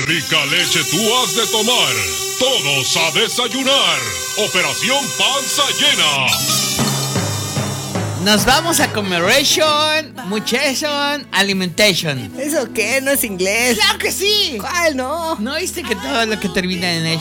rica leche tú has de tomar! ¡Todos a desayunar! ¡Operación Panza Llena! Nos vamos a Commemoration, Muchation, Alimentation. ¿Eso qué? ¿No es inglés? ¡Claro que sí! ¿Cuál no? ¿No viste que todo lo que termina en